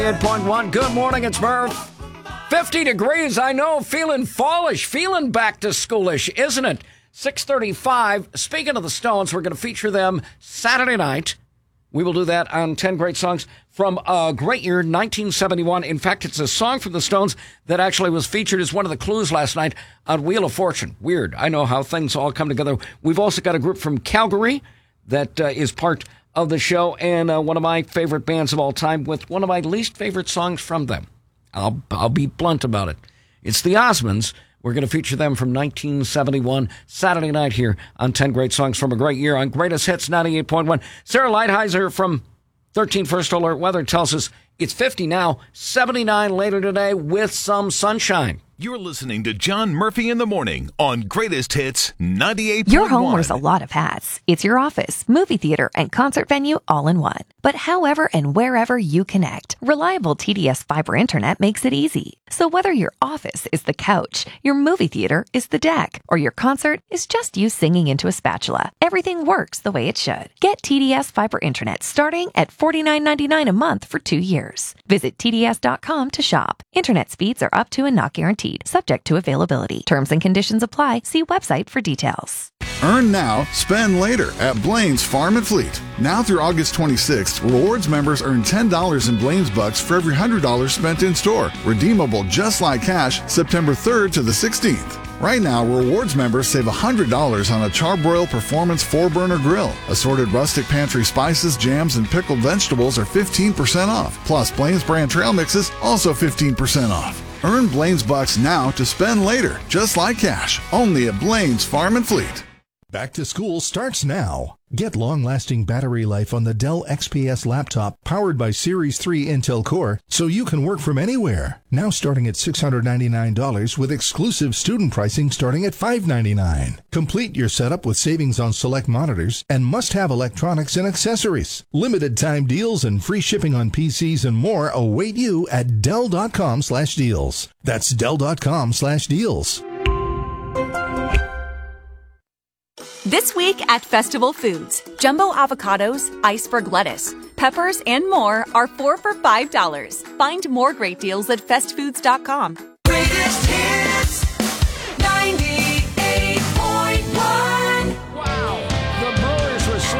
8.1. Good morning, it's Murph. 50 degrees, I know, feeling fallish, feeling back to schoolish, isn't it? 6:35. Speaking of the Stones, we're going to feature them Saturday night. We will do that on 10 great songs from a great year, 1971. In fact, it's a song from the Stones that actually was featured as one of the clues last night on Wheel of Fortune. Weird. I know how things all come together. We've also got a group from Calgary that is part of the show, and one of my favorite bands of all time with one of my least favorite songs from them. I'll be blunt about it. It's the Osmonds. We're going to feature them from 1971, Saturday night here on 10 Great Songs from a Great Year on Greatest Hits 98.1. Sarah Lighthizer from 13 First Alert Weather tells us it's 50 now, 79 later today with some sunshine. You're listening to John Murphy in the Morning on Greatest Hits 98.1. Your home wears a lot of hats. It's your office, movie theater, and concert venue all in one. But however and wherever you connect, reliable TDS fiber internet makes it easy. So whether your office is the couch, your movie theater is the deck, or your concert is just you singing into a spatula, everything works the way it should. Get TDS fiber internet starting at $49.99 a month for 2 years. Visit TDS.com to shop. Internet speeds are up to and not guaranteed. Subject to availability. Terms and conditions apply. See website for details. Earn now, spend later at Blaine's Farm and Fleet. Now through August 26th, rewards members earn $10 in Blaine's Bucks for every $100 spent in store. Redeemable just like cash September 3rd to the 16th. Right now, rewards members save $100 on a Charbroil Performance 4-burner grill. Assorted rustic pantry spices, jams, and pickled vegetables are 15% off. Plus, Blaine's brand trail mixes also 15% off. Earn Blaine's Bucks now to spend later, just like cash. Only at Blaine's Farm and Fleet. Back to school starts now. Get long-lasting battery life on the Dell XPS laptop powered by Series 3 Intel Core so you can work from anywhere. Now starting at $699 with exclusive student pricing starting at $599. Complete your setup with savings on select monitors and must-have electronics and accessories. Limited time deals and free shipping on PCs and more await you at Dell.com/deals. That's Dell.com/deals. This week at Festival Foods, jumbo avocados, iceberg lettuce, peppers, and more are 4 for $5. Find more great deals at festfoods.com. Greatest hits.